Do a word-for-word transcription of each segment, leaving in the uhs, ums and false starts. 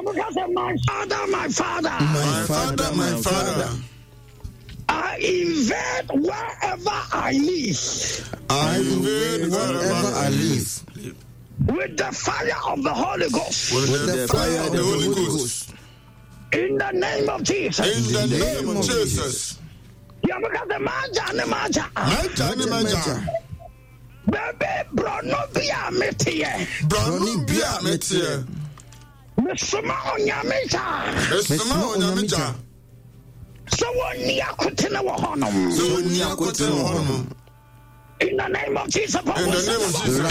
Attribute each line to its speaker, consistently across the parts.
Speaker 1: My father, my father,
Speaker 2: my father, my father.
Speaker 1: I invade wherever I live.
Speaker 2: I invade wherever I live.
Speaker 1: With the fire of the Holy Ghost.
Speaker 2: With, With the, the fire of the Holy Ghost.
Speaker 1: In the name of Jesus.
Speaker 2: In the name of Jesus.
Speaker 1: Yamaka maja ne maja.
Speaker 2: Maja ne maja.
Speaker 1: Bebe brono bia metie.
Speaker 2: Brono bia metie.
Speaker 1: Mesoma onyamija.
Speaker 2: Mesoma onyamija.
Speaker 1: So woni akotene wo honom.
Speaker 2: So woni akotene wo honom.
Speaker 1: In the name of Jesus. In the name of Jesus.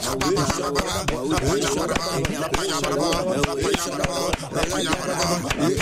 Speaker 2: Rapaya